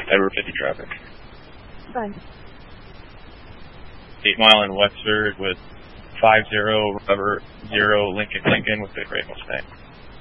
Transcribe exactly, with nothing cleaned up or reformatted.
Edward fifty traffic. Fine. eight Mile in Wexford with five zero Rubber zero Lincoln Lincoln with the Great Mustang.